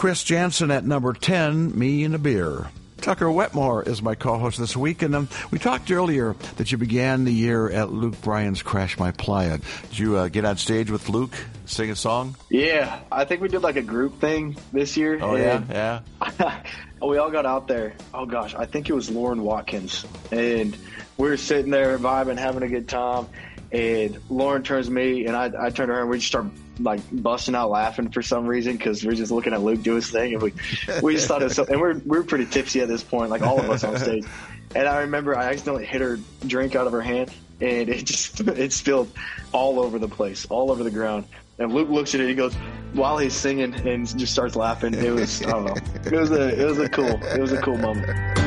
Chris Jansen at number 10, Me and a Beer. Tucker Wetmore is my co-host this week, and we talked earlier that you began the year at Luke Bryan's Crash My Playa. Did you get on stage with Luke, sing a song? Yeah, I think we did like a group thing this year. Oh, yeah? We all got out there. Oh, gosh, I think it was Lauren Watkins, and we were sitting there vibing, having a good time, and Lauren turns to me, and I turn to her, and we just start like busting out laughing for some reason because we're just looking at Luke do his thing, and we just thought it was so, and we're pretty tipsy at this point, like all of us on stage. And I remember I accidentally hit her drink out of her hand, and it spilled all over the place, all over the ground. And Luke looks at it, he goes, while he's singing, and just starts laughing. It was, I don't know, it was a cool moment.